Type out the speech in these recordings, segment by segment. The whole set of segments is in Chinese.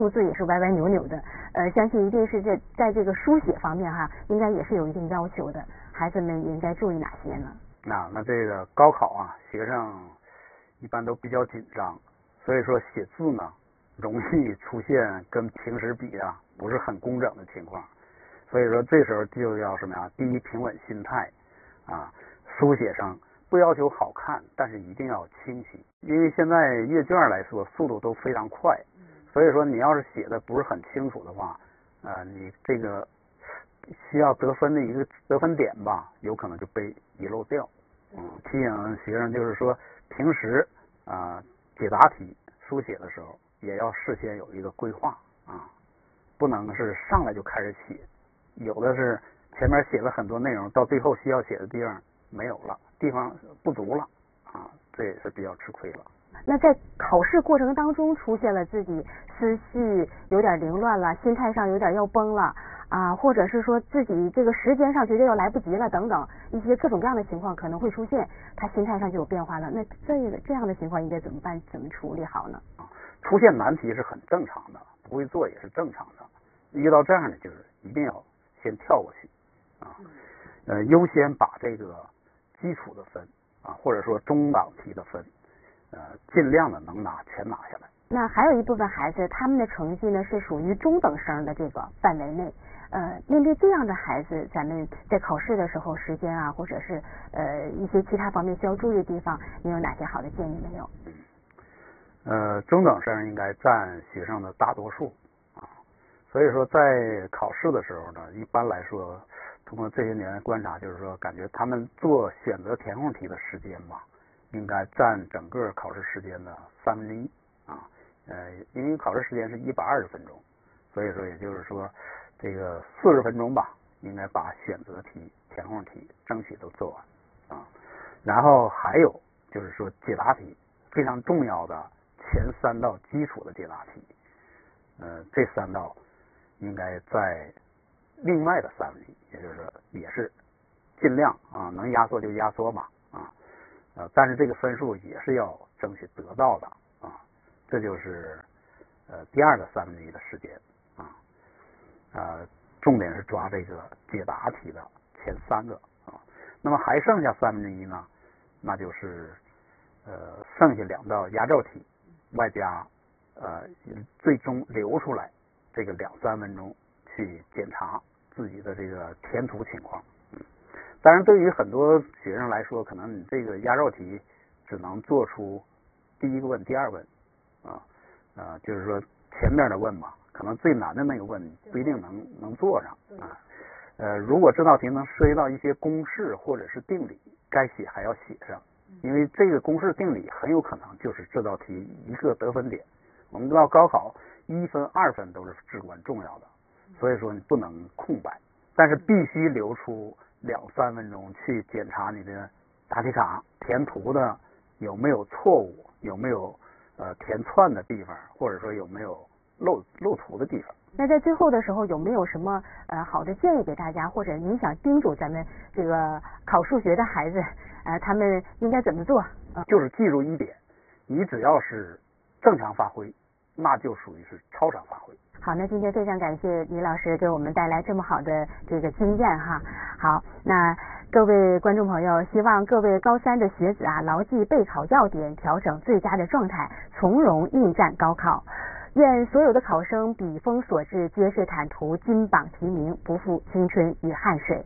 数字也是歪歪扭扭的，相信一定是在这个书写方面哈，应该也是有一定要求的，孩子们也应该注意哪些呢？ 那这个高考啊，学生一般都比较紧张，所以说写字呢容易出现跟平时比啊不是很工整的情况，所以说这时候就要什么呀？第一，平稳心态啊，书写上不要求好看，但是一定要清晰，因为现在阅卷来说速度都非常快，所以说你要是写的不是很清楚的话，你这个需要得分的一个得分点吧，有可能就被遗漏掉。提醒学生就是说，平时解答题书写的时候也要事先有一个规划啊，不能是上来就开始写，有的是前面写了很多内容，到最后需要写的地方没有了，地方不足了啊，这也是比较吃亏了。 那在考试过程当中出现了自己思绪有点凌乱了，心态上有点要崩了啊，或者是说自己这个时间上觉得要来不及了等等一些各种各样的情况可能会出现，他心态上就有变化了。那这样的情况应该怎么办？怎么处理好呢？ 出现难题是很正常的，不会做也是正常的。遇到这样的就是一定要先跳过去啊，优先把这个基础的分啊，或者说中档题的分，尽量的能全拿下来。 那还有一部分孩子，他们的成绩呢是属于中等生的这个范围内。面对这样的孩子，咱们在考试的时候，时间啊，或者是一些其他方面需要注意的地方，你有哪些好的建议没有？ 中等生应该占学生的大多数啊，所以说在考试的时候呢，一般来说，通过这些年观察，就是说感觉他们做选择填空题的时间吧，应该占整个考试时间的1/3啊。因为考试时间是120分钟，所以说也就是说这个40分钟吧，应该把选择题、填空题争取都做完啊。然后还有就是说解答题非常重要的前3道基础的解答题，这3道应该在另外的1/3，也就是说也是尽量啊能压缩就压缩吧啊，但是这个分数也是要争取得到的啊，这就是第2的1/3的时间啊，重点是抓这个解答题的前3个啊，那么还剩下1/3呢，那就是剩下2道压轴题，外加最终留出来这个2-3分钟去检查自己的这个填涂情况。当然对于很多学生来说，可能你这个压轴题只能做出第1个问、第2问就是说前面的问嘛，可能最难的那个问不一定能做上啊。如果这道题能涉及到一些公式或者是定理，该写还要写上，因为这个公式定理很有可能就是这道题一个得分点。我们知道高考1分、2分都是至关重要的，所以说你不能空白，但是必须留出2-3分钟去检查你的答题卡填涂的有没有错误，有没有填窜的地方，或者说有没有漏涂的地方。 那在最后的时候有没有什么好的建议给大家，或者你想叮嘱咱们这个考数学的孩子他们应该怎么做？ 就是记住一点，你只要是正常发挥，那就属于是超常发挥。 好，那今天非常感谢李老师给我们带来这么好的这个经验哈。好，那各位观众朋友，希望各位高3的学子牢记备考要点，调整最佳的状态，从容应战高考。愿所有的考生笔锋所至，皆是坦途，金榜题名，不负青春与汗水。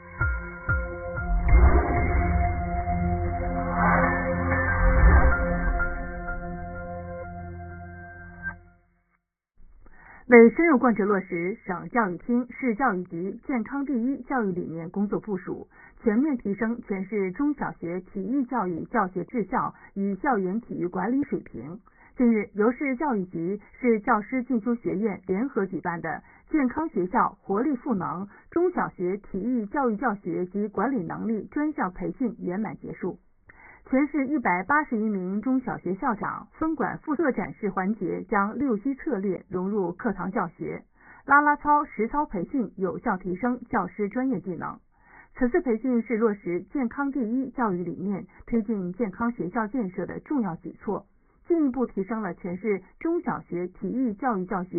为深入贯彻落实省教育厅、市教育局健康第一教育理念工作部署，全面提升全市中小学体育教育教学质效与校园体育管理水平。近日，由市教育局、市教师进修学院联合举办的健康学校活力赋能中小学体育教育教学及管理能力专项培训圆满结束。全市181名中小学校长分管复课展示环节，将6西策略融入课堂教学，啦啦操、实操培训有效提升教师专业技能。此次培训是落实健康第一教育理念，推进健康学校建设的重要举措，进一步提升了全市中小学体育教育教学